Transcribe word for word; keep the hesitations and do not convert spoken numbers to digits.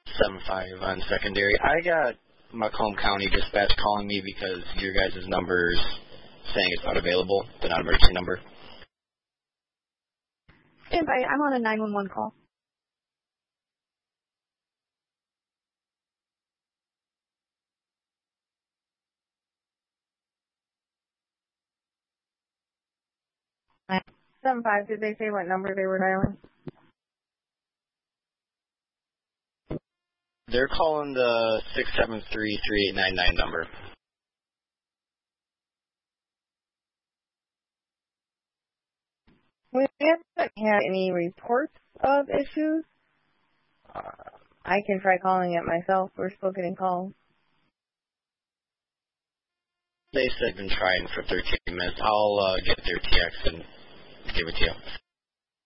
seven five on secondary. I got Macomb County Dispatch calling me because your guys' number's saying it's not available, the non-emergency number. Invite, I'm on a nine one one call. seven five, did they say what number they were dialing? They're calling the six seven three, three eight nine nine number. We haven't had any reports of issues. Uh, I can try calling it myself. We're still getting calls. They said been trying for thirteen minutes. I'll uh, get their T X and give it to you.